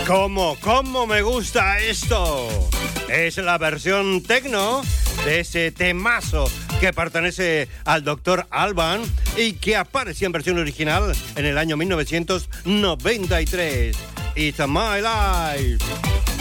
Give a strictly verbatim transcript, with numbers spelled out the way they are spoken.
¿Cómo? ¿Cómo me gusta esto? Es la versión techno de ese temazo que pertenece al doctor Alban y que aparecía en versión original en el año mil novecientos noventa y tres. It's My Life.